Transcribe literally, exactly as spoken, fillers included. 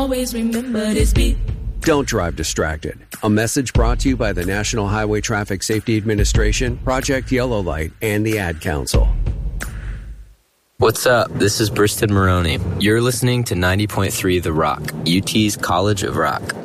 Always remember this beat. Don't drive distracted. A message brought to you by the National Highway Traffic Safety Administration, Project Yellow Light, and the Ad Council. What's up? This is Briston Maroney. You're listening to ninety point three The Rock, U T's College of Rock.